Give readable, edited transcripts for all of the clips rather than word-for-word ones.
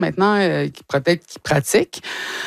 maintenant qui pratiquent.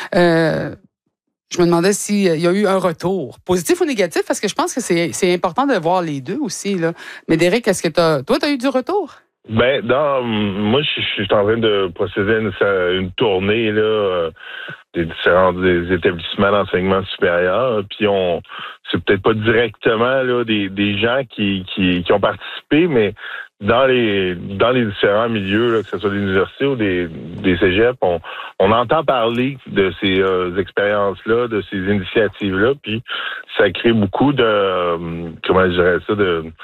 Je me demandais s'il y a eu un retour, positif ou négatif, parce que je pense que c'est important de voir les deux aussi, là. Mais Derek, est-ce que toi, tu as eu du retour? Moi, je suis en train de procéder à une tournée là, des différents établissements d'enseignement supérieur. Puis c'est peut-être pas directement là des gens qui ont participé, mais dans les différents milieux, là, que ce soit des universités ou des cégeps, on entend parler de ces expériences-là, de ces initiatives-là, puis ça crée beaucoup de comment je dirais ça,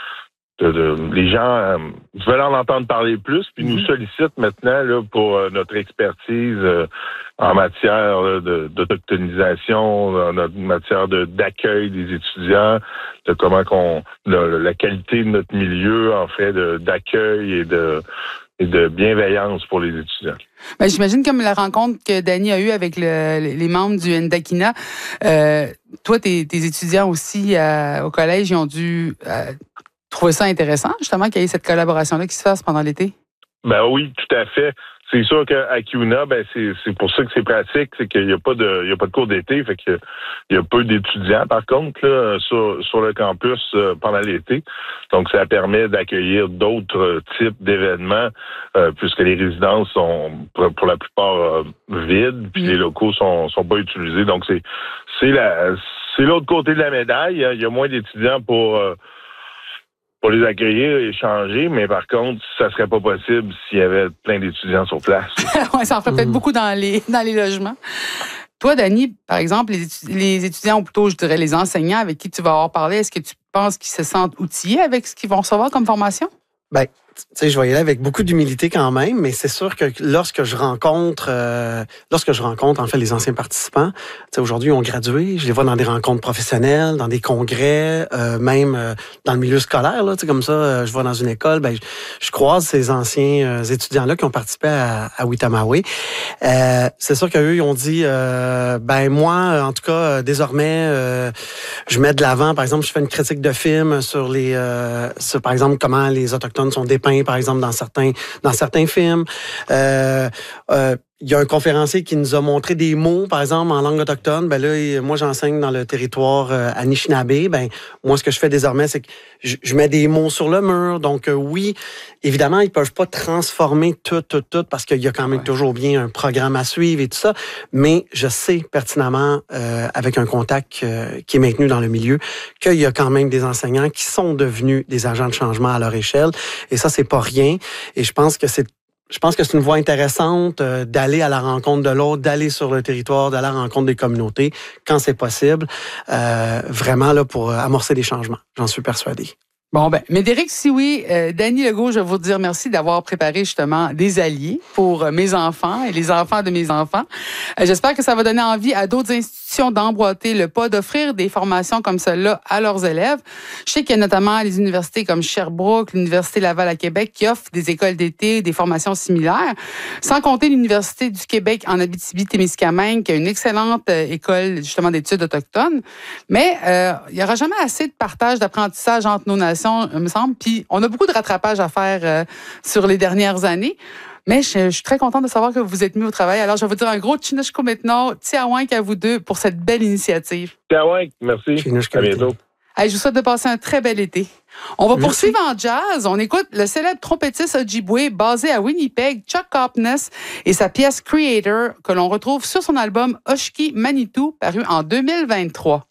les gens veulent en entendre parler plus, puis nous sollicitent maintenant là, pour notre expertise en matière là, d'autochtonisation, en matière d'accueil des étudiants, de comment la qualité de notre milieu en fait d'accueil et de bienveillance pour les étudiants. Ben, j'imagine comme la rencontre que Dany a eue avec les membres du Ndakina, toi, tes étudiants aussi au collège, ils ont dû trouver ça intéressant, justement, qu'il y ait cette collaboration-là qui se fasse pendant l'été? Ben oui, tout à fait. C'est sûr qu'à CUNA, c'est pour ça que c'est pratique, c'est qu'il n'y a pas de cours d'été, fait que il y a peu d'étudiants, par contre, là, sur le campus pendant l'été. Donc, ça permet d'accueillir d'autres types d'événements, puisque les résidences sont pour la plupart vides, puis les locaux sont pas utilisés. Donc, c'est l'autre côté de la médaille. Il y a moins d'étudiants pour les accueillir et échanger, mais par contre, ça serait pas possible s'il y avait plein d'étudiants sur place. Oui, ça en ferait peut-être beaucoup dans les logements. Toi, Dany, par exemple, les étudiants, ou plutôt, je dirais, les enseignants avec qui tu vas avoir parlé, est-ce que tu penses qu'ils se sentent outillés avec ce qu'ils vont recevoir comme formation? Bien, tu sais, je vais y aller avec beaucoup d'humilité quand même, mais c'est sûr que lorsque je rencontre en fait les anciens participants, tu sais, aujourd'hui ils ont gradué, je les vois dans des rencontres professionnelles, dans des congrès, même dans le milieu scolaire là, tu sais, comme ça, je vais dans une école, ben je croise ces anciens étudiants là qui ont participé à Witamawé. C'est sûr qu'eux ils ont dit, ben moi en tout cas désormais je mets de l'avant, par exemple, je fais une critique de film sur sur par exemple comment les autochtones sont dépeints, par exemple, dans certains films. Il y a un conférencier qui nous a montré des mots, par exemple, en langue autochtone. Ben là, moi, j'enseigne dans le territoire Anishinaabe. Ben, moi, ce que je fais désormais, c'est que je mets des mots sur le mur. Donc, oui, évidemment, ils peuvent pas transformer tout, parce qu'il y a quand même toujours bien un programme à suivre et tout ça. Mais je sais pertinemment, avec un contact qui est maintenu dans le milieu, qu'il y a quand même des enseignants qui sont devenus des agents de changement à leur échelle. Et ça, c'est pas rien. Et je pense que c'est une voie intéressante d'aller à la rencontre de l'autre, d'aller sur le territoire, d'aller à la rencontre des communautés quand c'est possible, vraiment là pour amorcer des changements. J'en suis persuadé. Bon, mais Derek, si oui, Dany Legault, je veux vous dire merci d'avoir préparé justement des alliés pour mes enfants et les enfants de mes enfants. J'espère que ça va donner envie à d'autres institutions d'emboîter le pas, d'offrir des formations comme celle-là à leurs élèves. Je sais qu'il y a notamment les universités comme Sherbrooke, l'Université Laval à Québec qui offrent des écoles d'été, des formations similaires, sans compter l'Université du Québec en Abitibi-Témiscamingue qui a une excellente école justement d'études autochtones. Mais il n'y aura jamais assez de partage d'apprentissage entre nos nations, me semble. Puis on a beaucoup de rattrapage à faire sur les dernières années. Mais je suis très contente de savoir que vous vous êtes mis au travail. Alors, je vais vous dire un gros Tchinushko maintenant, Tiawank à vous deux pour cette belle initiative. Tiawank, merci. À bientôt. Hey, je vous souhaite de passer un très bel été. On va poursuivre en jazz. On écoute le célèbre trompettiste Ojibwe basé à Winnipeg, Chuck Copness, et sa pièce Creator que l'on retrouve sur son album Oshki Manitou, paru en 2023.